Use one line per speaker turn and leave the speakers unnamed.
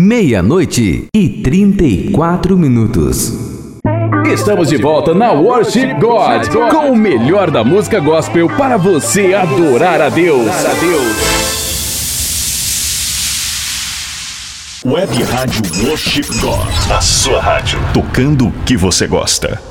meia-noite e 34 minutos.
Estamos de volta na Worship God, com o melhor da música gospel para você adorar a Deus.
Web Rádio Worship God, a sua rádio, tocando o que você gosta.